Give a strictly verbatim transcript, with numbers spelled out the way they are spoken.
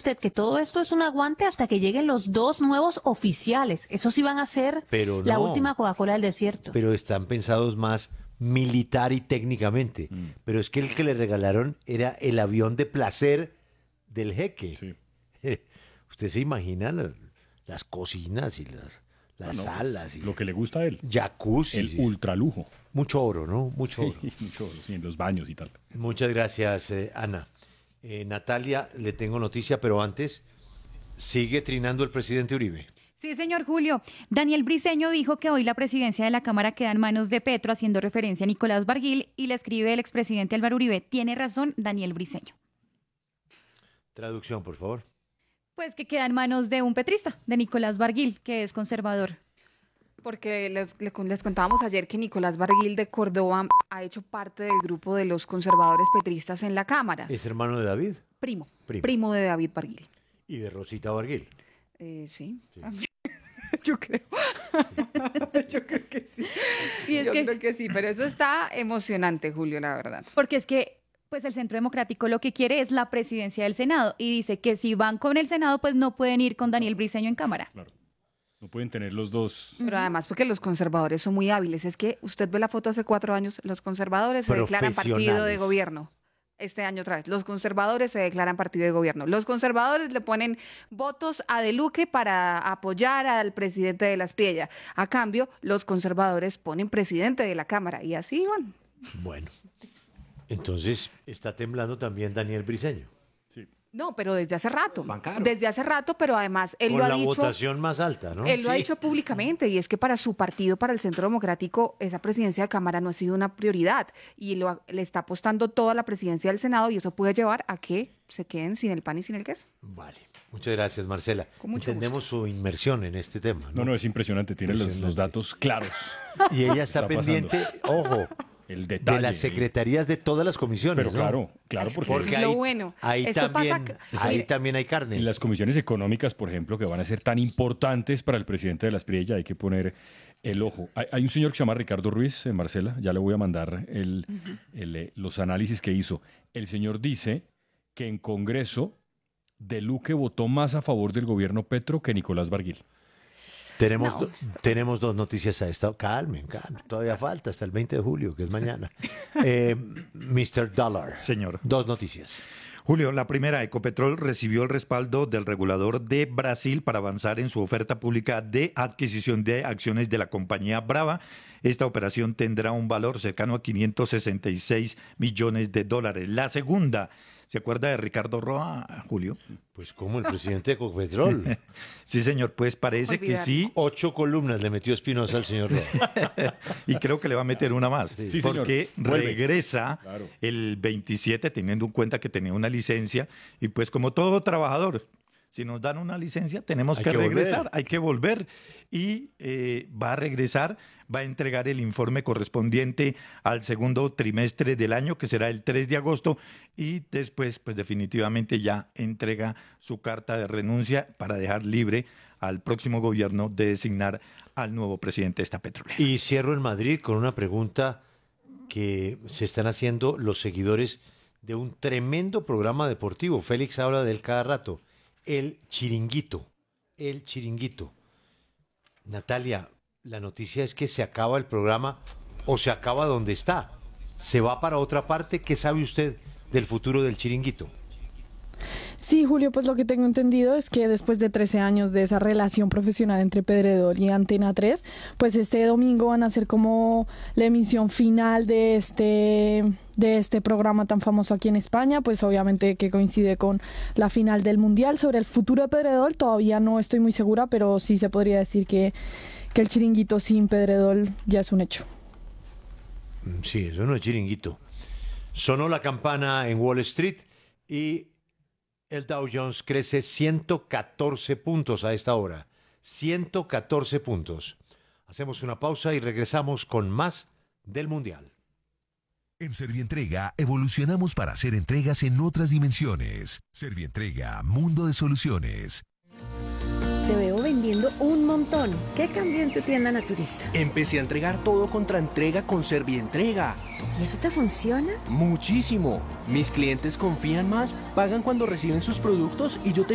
usted que todo esto es un aguante hasta que lleguen los dos nuevos oficiales. Esos sí van a ser Pero la no. última Coca-Cola del desierto. Pero están pensados más militar y técnicamente. Mm. Pero es que el que le regalaron era el avión de placer del jeque. Sí. Usted se imagina la, las cocinas y las, las no, no, salas. Y lo que le gusta a él. Jacuzzi. El ultralujo. Mucho oro, ¿no? Mucho oro. Sí, mucho oro, sí, en los baños y tal. Muchas gracias, eh, Ana. Eh, Natalia, le tengo noticia, pero antes, sigue trinando el presidente Uribe. Sí, señor Julio. Daniel Briceño dijo que hoy la presidencia de la Cámara queda en manos de Petro, haciendo referencia a Nicolás Barguil, y le escribe el expresidente Álvaro Uribe. Tiene razón Daniel Briceño. Traducción, por favor. Pues que queda en manos de un petrista, de Nicolás Barguil, que es conservador. Porque les, les contábamos ayer que Nicolás Barguil de Córdoba ha hecho parte del grupo de los conservadores petristas en la Cámara. ¿Es hermano de David? Primo. Primo, primo de David Barguil. ¿Y de Rosita Barguil? Eh, sí. sí. Yo creo. Yo creo que sí. Y es Yo que... creo que sí, pero eso está emocionante, Julio, la verdad. Porque es que pues el Centro Democrático lo que quiere es la presidencia del Senado y dice que si van con el Senado, pues no pueden ir con Daniel Briceño en Cámara. Claro. No pueden tener los dos. Pero además porque los conservadores son muy hábiles. Es que usted ve la foto hace cuatro años, los conservadores se declaran partido de gobierno. Este año otra vez, los conservadores se declaran partido de gobierno. Los conservadores le ponen votos a De Luque para apoyar al presidente de la Espriella. A cambio, los conservadores ponen presidente de la Cámara y así van. Bueno, entonces está temblando también Daniel Briceño. No, pero desde hace rato. Bancaro. Desde hace rato, pero además él Con lo ha la dicho. votación más alta, ¿no? Él lo sí. ha dicho públicamente, y es que para su partido, para el Centro Democrático, esa presidencia de Cámara no ha sido una prioridad y lo, le está apostando toda la presidencia del Senado, y eso puede llevar a que se queden sin el pan y sin el queso. Vale, muchas gracias, Marcela. Con mucho Entendemos gusto. su inmersión en este tema, ¿no? No, no, es impresionante, tiene los, los datos claros. Y ella está, está pendiente, ojo, el detalle, de las secretarías de todas las comisiones. Pero ¿no? claro, claro, porque, porque es ahí, lo bueno. Ahí, Eso también, pasa, ahí también hay carne. En las comisiones económicas, por ejemplo, que van a ser tan importantes para el presidente de la Espriella, hay que poner el ojo. Hay, hay un señor que se llama Ricardo Ruiz, en Marcela, ya le voy a mandar el, uh-huh. el, el, los análisis que hizo. El señor dice que en Congreso De Luque votó más a favor del gobierno Petro que Nicolás Barguil. Tenemos, no, do, tenemos dos noticias a esta. Calmen, calmen, todavía falta hasta el veinte de julio, que es mañana. Eh, mister Dollar. Señor. Dos noticias. Julio, la primera, Ecopetrol recibió el respaldo del regulador de Brasil para avanzar en su oferta pública de adquisición de acciones de la compañía Brava. Esta operación tendrá un valor cercano a quinientos sesenta y seis millones de dólares. La segunda, ¿se acuerda de Ricardo Roa, Julio? Pues como el presidente de Ecopetrol. Sí, señor, pues parece Olvidar. que sí. Ocho columnas le metió Espinosa al señor Roa. Y creo que le va a meter una más. Sí, sí, porque señor. regresa claro. el veintisiete, teniendo en cuenta que tenía una licencia. Y pues como todo trabajador, si nos dan una licencia, tenemos que, que regresar, volver. hay que volver. Y eh, va a regresar, va a entregar el informe correspondiente al segundo trimestre del año, que será el tres de agosto, y después, pues definitivamente ya entrega su carta de renuncia para dejar libre al próximo gobierno de designar al nuevo presidente de esta petrolera. Y cierro en Madrid con una pregunta que se están haciendo los seguidores de un tremendo programa deportivo. Félix habla de él cada rato. El Chiringuito, el Chiringuito. Natalia, la noticia es que se acaba el programa o se acaba donde está. ¿Se va para otra parte? ¿Qué sabe usted del futuro del Chiringuito? Sí, Julio, pues lo que tengo entendido es que después de trece años de esa relación profesional entre Pedredol y Antena tres, pues este domingo van a hacer como la emisión final de este, de este programa tan famoso aquí en España, pues obviamente que coincide con la final del Mundial. Sobre el futuro de Pedredol todavía no estoy muy segura, pero sí se podría decir que, que el Chiringuito sin Pedredol ya es un hecho. Sí, eso no es Chiringuito. Sonó la campana en Wall Street y el Dow Jones crece ciento catorce puntos a esta hora. ciento catorce puntos. Hacemos una pausa y regresamos con más del Mundial. En Servientrega evolucionamos para hacer entregas en otras dimensiones. Servientrega, mundo de soluciones. Te veo vendiendo un montón. ¿Qué cambió en tu tienda naturista? Empecé a entregar todo contra entrega con Servientrega. ¿Y eso te funciona? Muchísimo. Mis clientes confían más, pagan cuando reciben sus productos y yo te